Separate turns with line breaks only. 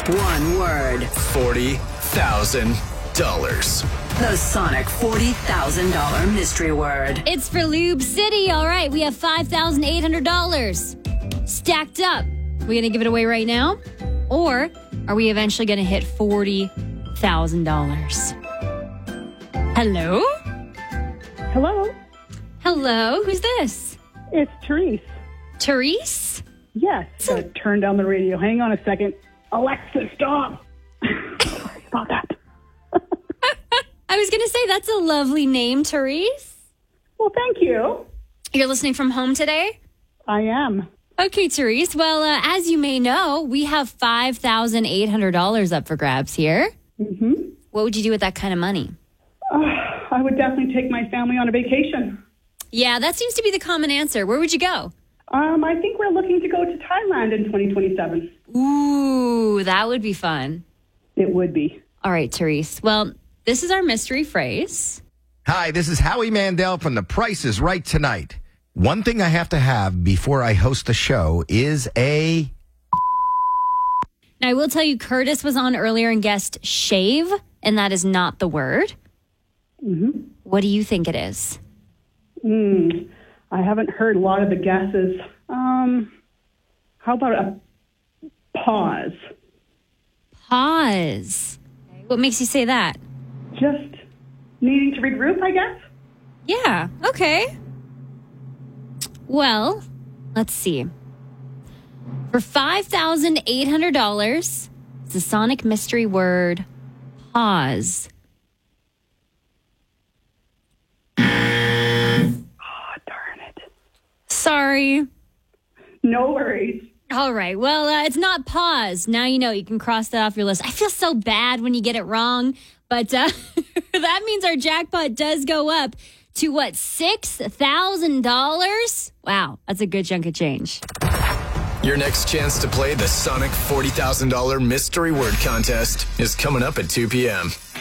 One word.
$40,000.
The Sonic $40,000 mystery word.
It's for Lube City. All right, we have $5,800 stacked up. We going to give it away right now? Or are we eventually going to hit $40,000? Hello?
Hello,
Hello? Who's this?
it's Therese.
Therese?
Yes, gotta turn down the radio. Hang on a second. Alexa, stop. Sorry about that.
I was going to say, that's a lovely name, Therese.
Well, thank you.
You're listening from home today?
I am.
Okay, Therese. Well, as you may know, we have $5,800 up for grabs here.
Mm-hmm.
What would you do with that kind of money?
I would definitely take my family on a vacation.
Yeah, that seems to be the common answer. Where would you go?
I think we're looking to go to Thailand in 2027.
Ooh, that would be fun.
It would be.
All right, Therese. Well, this is our mystery phrase.
Hi, this is Howie Mandel from The Price is Right Tonight. One thing I have to have before I host the show is a...
Now, I will tell you, Curtis was on earlier and guessed shave, and that is not the word.
Mm-hmm.
What do you think it is?
I haven't heard a lot of the guesses. How about a pause?
Pause. What makes you say that?
Just needing to regroup, I guess?
Yeah, okay. Well, let's see. For $5,800, it's the Sonic mystery word, pause.
Oh, darn it.
Sorry.
No worries.
All right. Well, it's not pause. Now you know. You can cross that off your list. I feel so bad when you get it wrong, but that means our jackpot does go up to what, $6,000? Wow, that's a good chunk of change.
Your next chance to play the Sonic $40,000 mystery word contest is coming up at 2 p.m.